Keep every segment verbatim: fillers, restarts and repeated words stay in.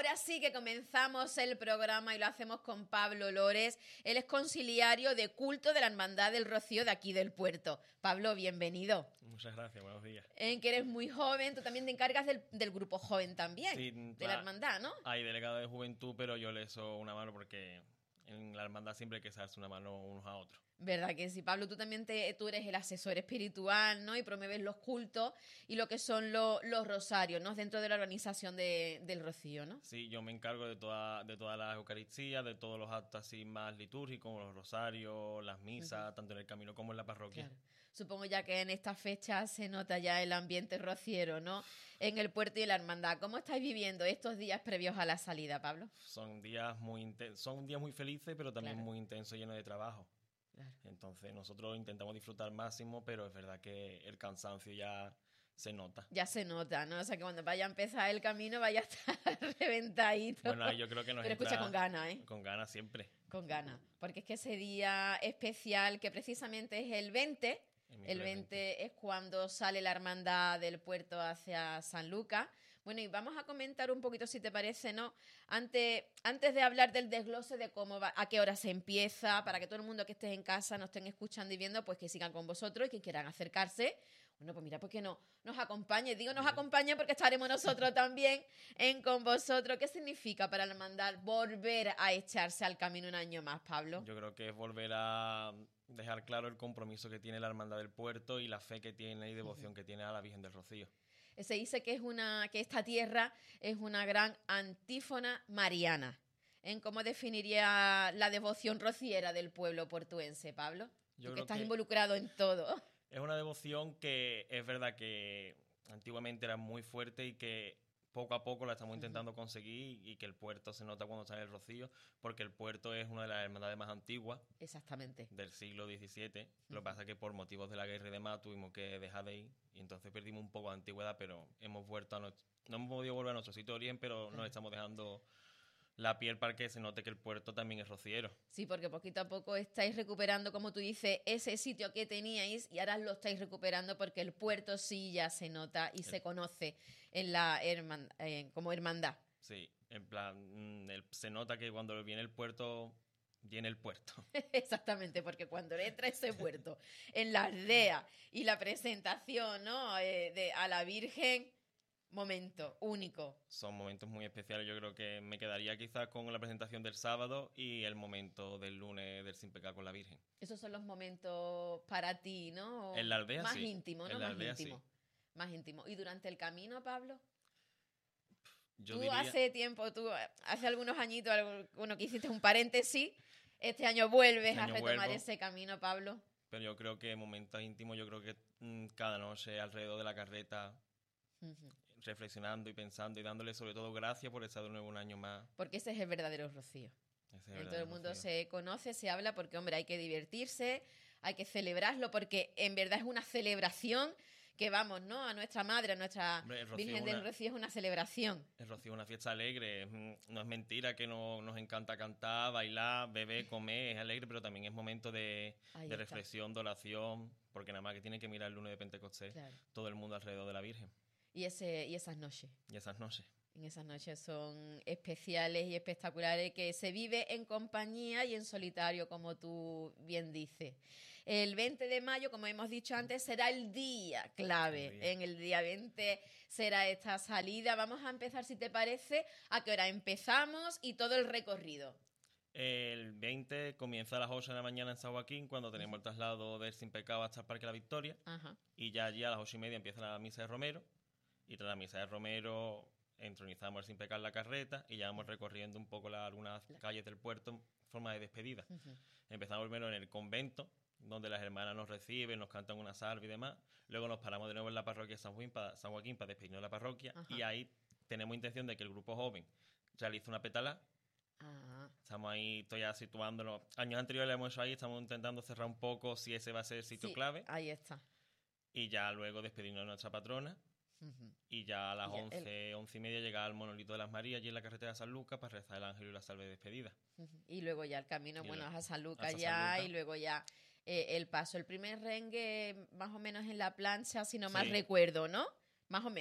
Ahora sí que comenzamos el programa y lo hacemos con Pablo Lores. Él es conciliario de culto de la Hermandad del Rocío de aquí del puerto. Pablo, bienvenido. Muchas gracias, buenos días. En que eres muy joven, tú también te encargas del, del grupo joven también, Sí, de la hermandad, ¿no? Hay delegado de juventud, pero yo le echo una mano porque en la hermandad siempre hay que darse una mano unos a otros. ¿Verdad que sí, Pablo? Tú también te, tú eres el asesor espiritual, ¿no? Y promueves los cultos y lo que son lo, los rosarios, ¿no? Dentro de la organización de, del Rocío, ¿no? Sí, yo me encargo de toda, de todas las Eucaristías, de todos los actos así más litúrgicos, los rosarios, las misas, uh-huh. tanto en el camino como en la parroquia. Claro. Supongo ya que en estas fechas se nota ya el ambiente rociero, ¿no? En el puerto y en la hermandad. ¿Cómo estáis viviendo estos días previos a la salida, Pablo? Son días muy inten- son días muy felices, pero también claro. muy intensos, llenos de trabajo. Claro. Entonces nosotros intentamos disfrutar al máximo, pero es verdad que el cansancio ya se nota. Ya se nota, ¿no? O sea, que cuando vaya a empezar el camino vaya a estar reventadito. Bueno, yo creo que nos Pero entra escucha con ganas, ¿eh? Con ganas siempre. Con ganas. Porque es que ese día especial, que precisamente es el veinte, el veinte es cuando sale la hermandad del puerto hacia San Lucas. Bueno, y vamos a comentar un poquito, si te parece, ¿no? Antes, antes de hablar del desglose de cómo va, a qué hora se empieza, para que todo el mundo que esté en casa nos estén escuchando y viendo, pues que sigan con vosotros y que quieran acercarse. Bueno, pues mira, ¿por qué no nos acompañe? Digo, nos acompañe porque estaremos nosotros también en con vosotros. ¿Qué significa para la hermandad volver a echarse al camino un año más, Pablo? Yo creo que es volver a dejar claro el compromiso que tiene la hermandad del puerto y la fe que tiene y devoción uh-huh. que tiene a la Virgen del Rocío. Se dice que es una que esta tierra es una gran antífona mariana. ¿En cómo definiría la devoción rociera del pueblo portuense, Pablo? Yo Tú que estás que involucrado en todo. Es una devoción que es verdad que antiguamente era muy fuerte y que poco a poco la estamos intentando uh-huh. conseguir y que el puerto se nota cuando sale el Rocío, porque el puerto es una de las hermandades más antiguas. Exactamente. Del siglo diecisiete. Uh-huh. Lo que pasa es que por motivos de la guerra y demás tuvimos que dejar de ir y entonces perdimos un poco de antigüedad, pero hemos vuelto a nuestro, no hemos podido volver a nuestro sitio de origen, pero uh-huh. nos estamos dejando la piel para que se note que el puerto también es rociero. Sí, porque poquito a poco estáis recuperando, como tú dices, ese sitio que teníais y ahora lo estáis recuperando porque el puerto sí ya se nota y el... se conoce en la hermand- eh, como hermandad. Sí, en plan, el, se nota que cuando viene el puerto, viene el puerto. Exactamente, porque cuando entra ese puerto en la aldea y la presentación, ¿no? eh, de, a la Virgen... Momento único. Son momentos muy especiales. Yo creo que me quedaría quizás con la presentación del sábado y el momento del lunes del Sin Pecado con la Virgen. Esos son los momentos para ti, ¿no? En la aldea más sí. íntimo, ¿no? En la más aldea, íntimo. Sí. Más íntimo. ¿Y durante el camino, Pablo? Yo tú diría... hace tiempo, tú hace algunos añitos, bueno, que hiciste un paréntesis, este año vuelves este año a retomar vuelvo, ese camino, Pablo. Pero yo creo que momentos íntimos, yo creo que mmm, cada noche alrededor de la carreta... Uh-huh. reflexionando y pensando y dándole sobre todo gracias por estar de nuevo un año más. Porque ese es el verdadero Rocío. Ese es el todo el mundo Rocío. Se conoce, se habla, porque, hombre, hay que divertirse, hay que celebrarlo, porque en verdad es una celebración que vamos, ¿no? A nuestra madre, a nuestra hombre, Virgen del Rocío es una celebración. El Rocío es una fiesta alegre. No es mentira que no, nos encanta cantar, bailar, beber, comer, es alegre, pero también es momento de, de reflexión, de oración, porque nada más que tiene que mirar el lunes de Pentecostés, claro. todo el mundo alrededor de la Virgen. Y, ese, y esas noches. Y esas noches. En esas noches son especiales y espectaculares que se vive en compañía y en solitario, como tú bien dices. El veinte de mayo, como hemos dicho antes, será el día clave. El día. En el día veinte será esta salida. Vamos a empezar, si te parece, a qué hora empezamos y todo el recorrido. El veinte comienza a las ocho de la mañana en San Joaquín, cuando tenemos uh-huh. el traslado del Sin Pecado hasta el Parque de la Victoria. Uh-huh. Y ya allí a las ocho y media empieza la misa de Romero. Y tras la misa de Romero entronizamos el Sin Pecar la carreta y ya vamos recorriendo un poco la, algunas calles del puerto en forma de despedida. Uh-huh. Empezamos primero en el convento, donde las hermanas nos reciben, nos cantan una salve y demás. Luego nos paramos de nuevo en la parroquia de San Joaquín para, San Joaquín para despedirnos de la parroquia. Uh-huh. Y ahí tenemos intención de que el grupo joven realice una petalá. Uh-huh. Estamos ahí, estoy ya situándolo. Años anteriores lo hemos hecho ahí, estamos intentando cerrar un poco si ese va a ser el sitio sí, clave. Ahí está. Y ya luego despedirnos de nuestra patrona. Uh-huh. Y ya a las once, once y media llega al Monolito de las Marías allí en la carretera de San Lucas para rezar el ángel y la salve de despedida. Uh-huh. Y luego ya el camino, y bueno, a San Lucas ya San Lucas. Y luego ya eh, el paso. El primer rengue más o menos en la plancha, si no sí. mal recuerdo, ¿no? Más o menos.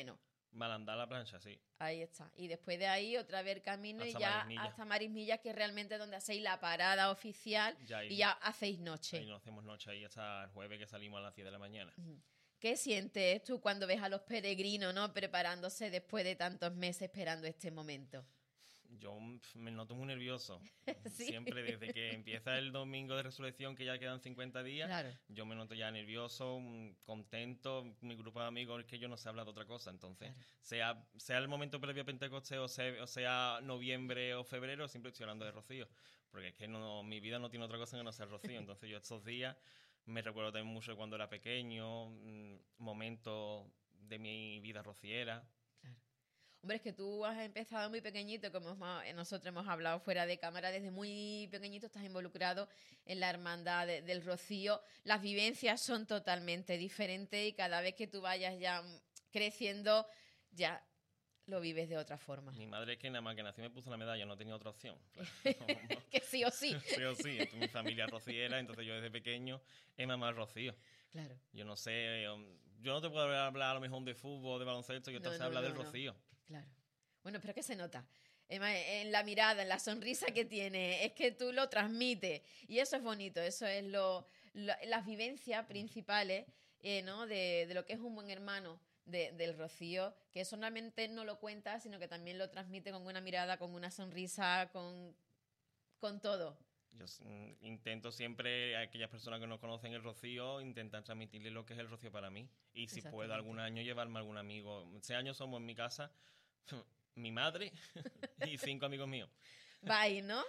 Malandar la plancha, sí. Ahí está. Y después de ahí otra vez el camino hasta y ya Marismilla. Hasta Marismilla, que es realmente donde hacéis la parada oficial ya y ya hacéis noche. Ahí no hacemos noche, ahí hasta el jueves que salimos a las diez de la mañana. ¿Qué sientes tú cuando ves a los peregrinos, ¿no?, preparándose después de tantos meses esperando este momento? Yo me noto muy nervioso. ¿Sí? Siempre desde que empieza el domingo de resurrección, que ya quedan cincuenta días, claro. Yo me noto ya nervioso, contento. Mi grupo de amigos es que yo no sé hablar de otra cosa. Entonces, claro. sea, sea el momento previo a Pentecostés o sea, o sea noviembre o febrero, siempre estoy hablando de Rocío. Porque es que no, mi vida no tiene otra cosa que no ser Rocío. Entonces yo estos días me recuerdo también mucho de cuando era pequeño, momentos de mi vida rociera. Hombre, es que tú has empezado muy pequeñito, como nosotros hemos hablado fuera de cámara, desde muy pequeñito estás involucrado en la hermandad de, del Rocío. Las vivencias son totalmente diferentes y cada vez que tú vayas ya creciendo, ya lo vives de otra forma. Mi madre es que nada más que nací me puso la medalla, no tenía otra opción. Que sí o sí. Sí o sí. Entonces, mi familia es rociera, entonces yo desde pequeño he mamado el Rocío. Claro. Yo no sé, yo no te puedo hablar a lo mejor de fútbol, de baloncesto, yo te sé no, hablar no, del no. Rocío. Claro. Bueno, pero es que se nota. En la mirada, en la sonrisa que tiene, es que tú lo transmites. Y eso es bonito, eso es lo, lo las vivencias principales eh, ¿no? de, de lo que es un buen hermano de, del Rocío, que solamente no lo cuenta, sino que también lo transmite con una mirada, con una sonrisa, con, con todo. Yo mm, intento siempre a aquellas personas que no conocen el Rocío, intentar transmitirles lo que es el Rocío para mí. Y si puedo algún año llevarme a algún amigo. Ese año somos en mi casa mi madre y cinco amigos míos. Bye, ¿no?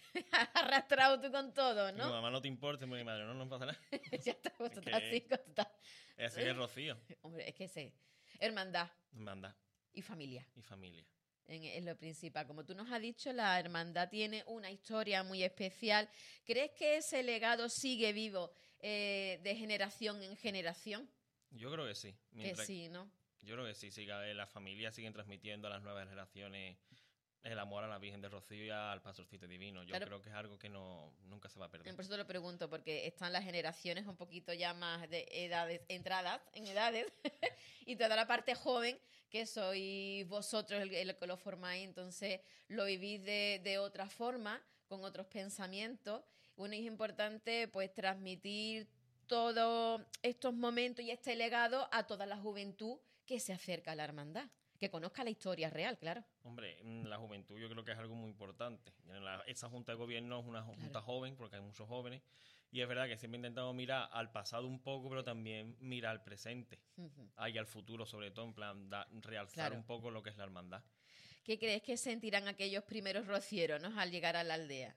Arrastrado tú con todo, ¿no? Mi mamá no te importa, mi madre, no, no pasa nada. Ya está, tú estás así, tú estás... Ese es el Rocío. Hombre, es que sé. Hermandad. Hermandad. Y familia. Y familia. En, es lo principal. Como tú nos has dicho, la hermandad tiene una historia muy especial. ¿Crees que ese legado sigue vivo eh, de generación en generación? Yo creo que sí. Mientras... Que sí, ¿no? Yo creo que sí, sí, que las familias siguen transmitiendo a las nuevas generaciones el amor a la Virgen de Rocío y al Pastorcito Divino. Yo claro. creo que es algo que no nunca se va a perder. Por eso te lo pregunto, porque están las generaciones un poquito ya más de edades, entradas en edades, y toda la parte joven, que sois vosotros el, el que lo formáis, entonces lo vivís de, de otra forma, con otros pensamientos. Bueno, y es importante pues transmitir todos estos momentos y este legado a toda la juventud que se acerca a la hermandad, que conozca la historia real, claro. Hombre, la juventud yo creo que es algo muy importante. La, esa junta de gobierno es una junta claro. joven, porque hay muchos jóvenes, y es verdad que siempre intentamos mirar al pasado un poco, pero también mirar al presente, uh-huh. y al futuro sobre todo, en plan, da, realzar claro. un poco lo que es la hermandad. ¿Qué crees que sentirán aquellos primeros rocieros, ¿no?, al llegar a la aldea?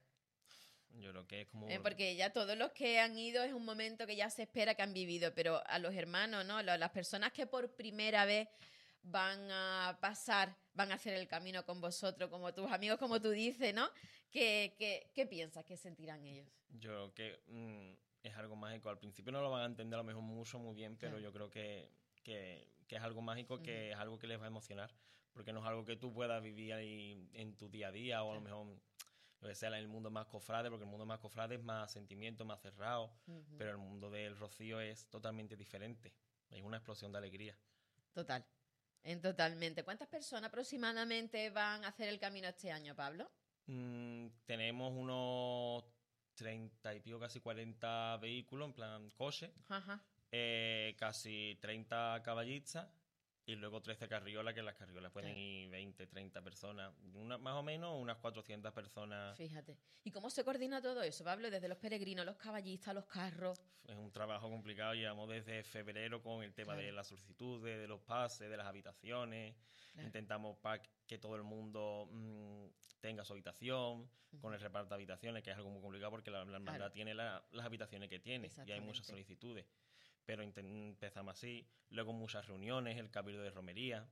Yo creo que es como... Eh, porque ya todos los que han ido es un momento que ya se espera que han vivido, pero a los hermanos, ¿no?, las personas que por primera vez van a pasar, van a hacer el camino con vosotros, como tus amigos, como tú dices, ¿no? ¿Qué, qué, qué piensas que sentirán ellos? Yo creo que mmm, es algo mágico. Al principio no lo van a entender a lo mejor mucho, muy bien, pero claro. yo creo que, que, que es algo mágico, uh-huh. que es algo que les va a emocionar, porque no es algo que tú puedas vivir ahí en tu día a día, o claro. a lo mejor... lo que sea en el mundo más cofrade, porque el mundo más cofrade es más sentimiento, más cerrado, uh-huh. pero el mundo del Rocío es totalmente diferente. Es una explosión de alegría. Total, en totalmente. ¿Cuántas personas aproximadamente van a hacer el camino este año, Pablo? Mm, tenemos unos treinta y pico, casi cuarenta vehículos, en plan coche, uh-huh. eh, casi treinta caballistas, y luego trece carriolas, que las carriolas pueden claro. ir veinte, treinta personas, una, más o menos unas cuatrocientas personas. Fíjate. ¿Y cómo se coordina todo eso, Pablo? Desde los peregrinos, los caballistas, los carros. Es un trabajo complicado, llevamos desde febrero con el tema claro. de las solicitudes, de los pases, de las habitaciones. Claro. Intentamos para que todo el mundo mmm, tenga su habitación, uh-huh. con el reparto de habitaciones, que es algo muy complicado porque la, la hermandad claro. tiene la, las habitaciones que tiene y hay muchas solicitudes. Pero empezamos así, luego muchas reuniones, el cabildo de romería,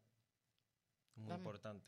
muy Vamos. importante.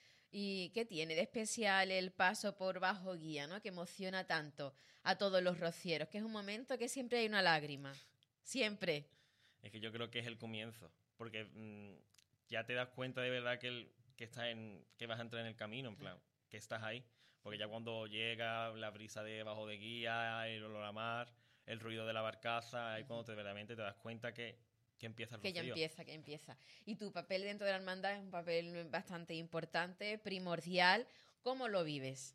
¿Y qué tiene de especial el paso por Bajo Guía, ¿no?, que emociona tanto a todos los rocieros? Que es un momento que siempre hay una lágrima, siempre. Es que yo creo que es el comienzo, porque mmm, ya te das cuenta de verdad que, el, que, estás en, que vas a entrar en el camino, en plan, que estás ahí, porque ya cuando llega la brisa de Bajo de Guía, el olor a mar, el ruido de la barcaza, ahí cuando te, verdaderamente te das cuenta que que empieza el Que rocío. ya empieza, que empieza. Y tu papel dentro de la hermandad es un papel bastante importante, primordial. ¿Cómo lo vives?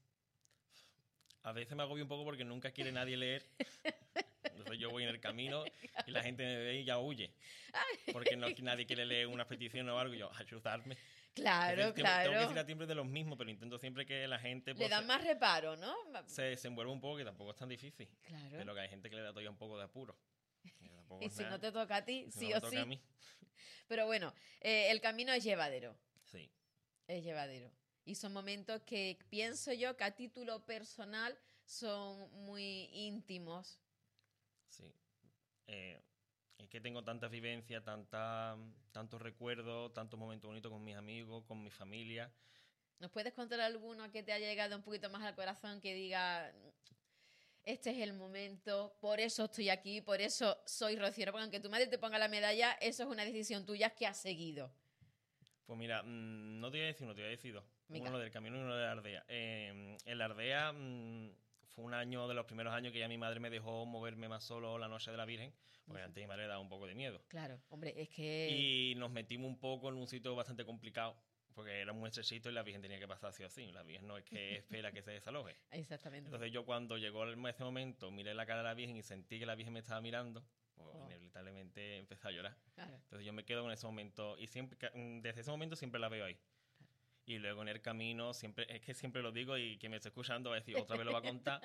A veces me agobio un poco porque nunca quiere nadie leer. Entonces yo voy en el camino y la gente me ve y ya huye. Porque no, nadie quiere leer una petición o algo y yo, ayudarme. Claro, Entonces, claro. Tengo que decir a tiempo de los mismos, pero intento siempre que la gente... Le pues, dan se- más reparo, ¿no? se desenvuelva un poco, que tampoco es tan difícil. Claro. Pero que hay gente que le da todavía un poco de apuro. Que tampoco Y es si nada. no te toca a ti, Si sí no me o toca sí. a mí. Pero bueno, eh, el camino es llevadero. Sí. Es llevadero. Y son momentos que pienso yo que a título personal son muy íntimos. Sí. Eh, es que tengo tanta vivencia, tanta, tantos recuerdos, tantos momentos bonitos con mis amigos, con mi familia. ¿Nos puedes contar alguno que te haya llegado un poquito más al corazón que diga, este es el momento, por eso estoy aquí, por eso soy rociero? Porque aunque tu madre te ponga la medalla, eso es una decisión tuya que has seguido. Pues mira, mmm, no te voy a decir uno, te voy a decir dos. Venga. Uno del camino y uno de la Ardea. Eh, en la Ardea mmm, fue un año de los primeros años que ya mi madre me dejó moverme más solo la noche de la Virgen, porque Ujú. antes mi madre le daba un poco de miedo. Claro, hombre, es que... Y nos metimos un poco en un sitio bastante complicado, porque era muy estrechito y la Virgen tenía que pasar así o así. La Virgen no es que espera que se desaloje. Exactamente. Entonces yo cuando llegó ese momento miré la cara de la Virgen y sentí que la Virgen me estaba mirando, pues Oh. inevitablemente empecé a llorar. Claro. Entonces yo me quedo con ese momento y siempre ca- desde ese momento siempre la veo ahí. Y luego en el camino, siempre es que siempre lo digo y quien me esté escuchando va a decir, otra vez lo va a contar.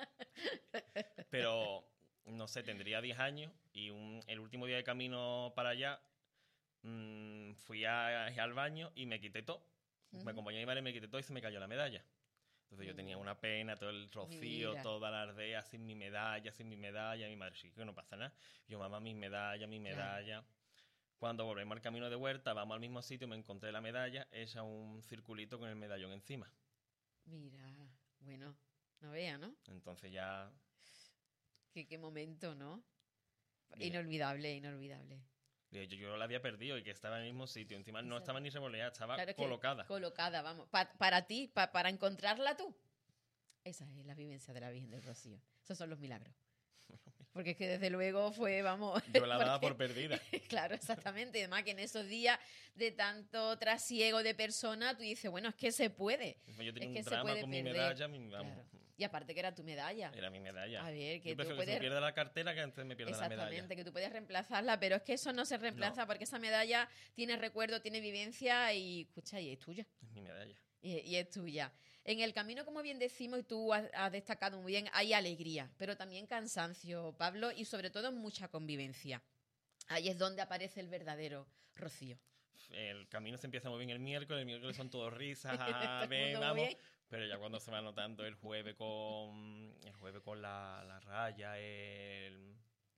Pero, no sé, tendría diez años y un, el último día de camino para allá mmm, fui a, al baño y me quité todo. Ujú. Me acompañó mi madre y me quité todo y se me cayó la medalla. Entonces yo Mm. tenía una pena, todo el rocío, Mira. toda la Ardea sin mi medalla, sin mi medalla. Mi madre, sí, que no pasa nada. Yo, mamá, mi medalla, mi Claro. medalla. Cuando volvemos al camino de vuelta, vamos al mismo sitio, me encontré la medalla, hecha un circulito con el medallón encima. Mira, bueno, no vea, ¿no? Entonces ya... Qué, qué momento, ¿no? Bien. Inolvidable, inolvidable. Yo, yo la había perdido y que estaba en el mismo sitio. Encima no Exacto. estaba ni revoleada, estaba Claro que colocada. Colocada, vamos. Pa- para ti, pa- para encontrarla tú. Esa es la vivencia de la Virgen del Rocío. Esos son los milagros. Porque es que desde luego fue, vamos... Yo la daba porque- por perdida. Claro, exactamente. Y además que en esos días de tanto trasiego de personas, tú dices, bueno, es que se puede. Yo tenía Es que un se drama puede con mi perder. medalla. Mi, vamos, Claro. Y aparte que era tu medalla. Era mi medalla. A ver, que yo tú prefiero que se puedes... me pierda la cartera que antes me pierda la medalla. Exactamente, que tú puedes reemplazarla, pero es que eso no se reemplaza No. porque esa medalla tiene recuerdo, tiene vivencia y, escucha, y es tuya. Es mi medalla. Y, y es tuya. En el camino, como bien decimos, y tú has, has destacado muy bien, hay alegría, pero también cansancio, Pablo, y sobre todo mucha convivencia. Ahí es donde aparece el verdadero rocío. El camino se empieza muy bien el miércoles, el miércoles son todos risas, Todo jaja, el ven, mundo muy vamos. bien. Pero ya cuando se va notando el jueves con el jueves con la, la raya, el,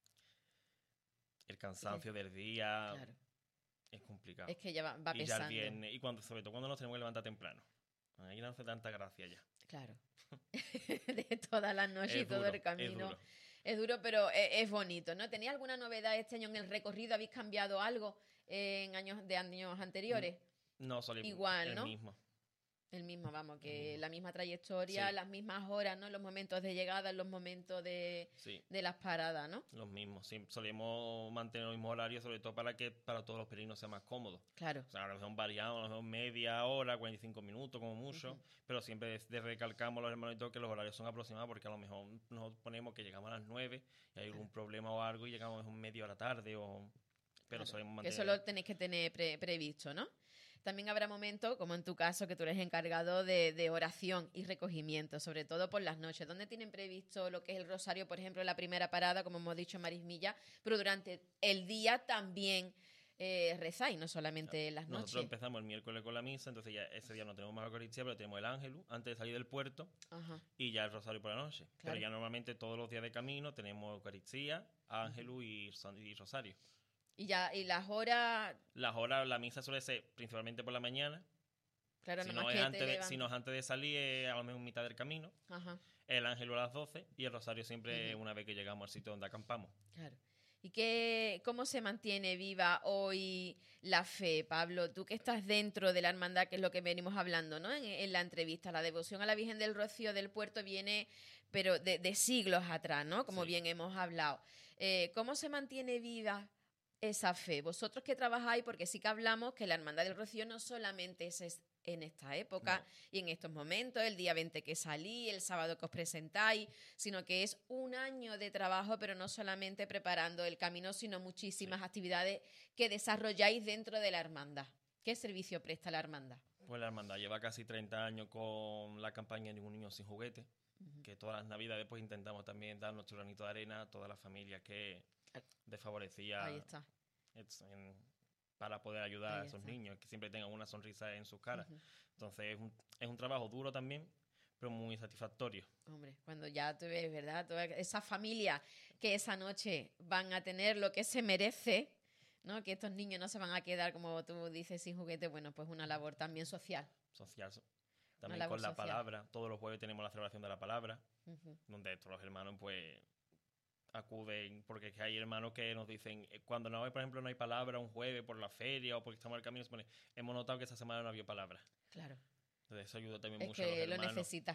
el cansancio del día, Claro, es complicado. es que ya va, va y ya el pesando. viernes, y cuando, sobre todo cuando nos tenemos que levantar temprano. Ahí no hace tanta gracia ya. Claro. De todas las noches y Es todo duro, el camino. es duro. Es duro, pero es, es bonito, ¿no? ¿Tenía alguna novedad este año en el recorrido? ¿Habéis cambiado algo en años de años anteriores? No, solo Igual, el ¿no? mismo. El mismo, vamos, que El mismo. la misma trayectoria, Sí. las mismas horas, ¿no? Los momentos de llegada, los momentos de, Sí, de las paradas, ¿no? los mismos. Sí, solemos mantener los mismos horarios, sobre todo para que para todos los peregrinos sea más cómodo. Claro. O sea, a lo mejor variamos, a lo mejor media hora, cuarenta y cinco minutos como mucho, Ujú. pero siempre de, de recalcamos los hermanitos que los horarios son aproximados porque a lo mejor nos ponemos que llegamos a las nueve y hay algún problema o algo y llegamos a lo mejor media hora tarde o... Pero Claro, solemos que mantener... eso lo tenéis que tener pre- previsto, ¿no? También habrá momentos, como en tu caso, que tú eres encargado de, de oración y recogimiento, sobre todo por las noches, donde tienen previsto lo que es el rosario, por ejemplo, en la primera parada, como hemos dicho en Marismilla, pero durante el día también eh, rezáis, no solamente en las Nosotros noches. empezamos el miércoles con la misa, entonces ya ese día no tenemos más Eucaristía, pero tenemos el Ángelus antes de salir del puerto Ajá. y ya el Rosario por la noche. Claro. Pero ya normalmente todos los días de camino tenemos Eucaristía, Ángelus y, son- y Rosario. Y ya, y las horas, Las horas, la misa suele ser principalmente por la mañana. claro, Si nomás no, que es te antes de, levantas. si no es antes de salir, es a lo mejor mitad del camino. Ajá, El Ángelus a las doce y el Rosario siempre Ujú. una vez que llegamos al sitio donde acampamos. claro. ¿Y qué, cómo se mantiene viva hoy la fe, Pablo? Tú que estás dentro de la hermandad, que es lo que venimos hablando, ¿no? En, en la entrevista, la devoción a la Virgen del Rocío del Puerto viene, pero de, de siglos atrás, ¿no? Como Sí. bien hemos hablado. Eh, ¿Cómo se mantiene viva esa fe? Vosotros que trabajáis, porque sí que hablamos que la Hermandad del Rocío no solamente es, es en esta época no. y en estos momentos, el día veinte que salí, el sábado que os presentáis, sino que es un año de trabajo, pero no solamente preparando el camino, sino muchísimas sí. actividades que desarrolláis dentro de la hermandad. ¿Qué servicio presta la hermandad? Pues la hermandad lleva casi treinta años con la campaña Ningún Niño Sin Juguete, uh-huh. que todas las navidades pues intentamos también dar nuestro granito de arena a todas las familias que desfavorecía Ahí está. En, para poder ayudar Ahí a esos está. niños, que siempre tengan una sonrisa en sus caras. Uh-huh. Entonces es un, es un trabajo duro también, pero muy satisfactorio. Hombre, cuando ya tú ves, ¿verdad? Toda esa familia que esa noche van a tener lo que se merece, ¿no? Que estos niños no se van a quedar, como tú dices, sin juguete. Bueno, pues una labor también social. Social. También con la social. Palabra. Todos los jueves tenemos la celebración de la palabra, uh-huh. donde todos los hermanos, pues, acuden, porque es que hay hermanos que nos dicen, cuando no hay, por ejemplo, no hay palabra un jueves por la feria o porque estamos en el camino, se pone, hemos notado que esa semana no había palabra. Claro. Entonces eso ayuda también es mucho a los hermanos. Es que lo necesita.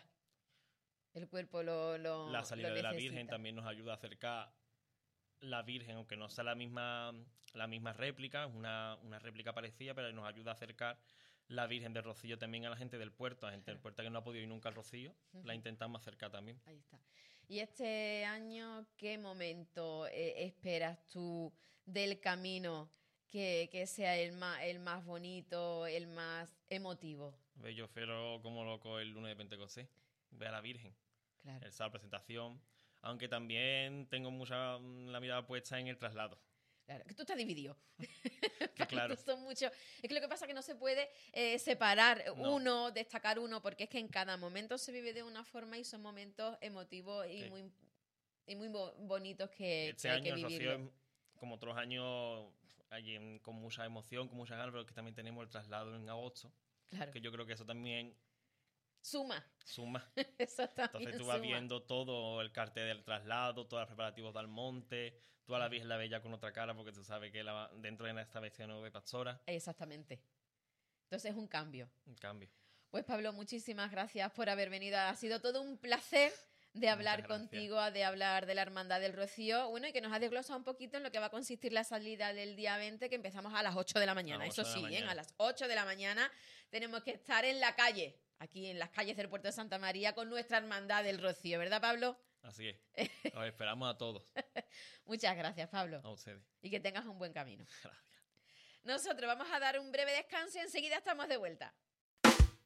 El cuerpo lo, lo La salida lo de la necesita. Virgen también nos ayuda a acercar la Virgen, aunque no sea la misma, la misma réplica, una, una réplica parecida, pero nos ayuda a acercar la Virgen del Rocío también a la gente del puerto, a la gente claro. del puerto que no ha podido ir nunca al Rocío, uh-huh. la intentamos acercar también. Ahí está. ¿Y este año qué momento eh, esperas tú del camino que, que sea el más, el más bonito, el más emotivo? Yo espero como loco el lunes de Pentecostés, ver a la Virgen, claro. esa presentación, aunque también tengo mucha la mirada puesta en el traslado. Claro, que tú estás dividido. Que claro. Son muchos. Es que lo que pasa es que no se puede eh, separar no. uno, destacar uno, porque es que en cada momento se vive de una forma y son momentos emotivos y, sí. muy, y muy bo- bonitos que, este que hay año que el vivirlo. Rocío es, como otros años, allí, con mucha emoción, con muchas ganas, pero que también tenemos el traslado en agosto. Claro. Que yo creo que eso también suma. Suma. Eso también Entonces tú vas suma. viendo todo el cartel del traslado, todos los preparativos del monte, tú a la Virgen la ves ya con otra cara porque tú sabes que la, dentro de esta vestida de pastora. Exactamente. Entonces es un cambio. Un cambio. Pues Pablo, muchísimas gracias por haber venido. Ha sido todo un placer de hablar contigo, de hablar de la Hermandad del Rocío. Bueno, y que nos ha desglosado un poquito en lo que va a consistir la salida del día veinte, que empezamos a las ocho de la mañana. Eso sí, ¿eh? A las ocho de la mañana tenemos que estar en la calle, aquí en las calles del puerto de Santa María, con nuestra Hermandad del Rocío, ¿verdad, Pablo? Así es. Los esperamos a todos. Muchas gracias, Pablo. A ustedes. Y que tengas un buen camino. Gracias. Nosotros vamos a dar un breve descanso y enseguida estamos de vuelta.